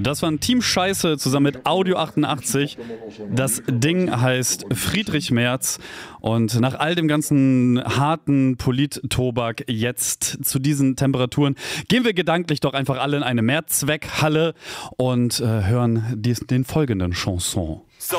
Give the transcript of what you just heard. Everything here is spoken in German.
Das war ein Team Scheiße zusammen mit Audio 88. Das Ding heißt Friedrich Merz. Und nach all dem ganzen harten Polit-Tobak jetzt zu diesen Temperaturen gehen wir gedanklich doch einfach alle in eine Mehrzweckhalle und hören den folgenden Chanson.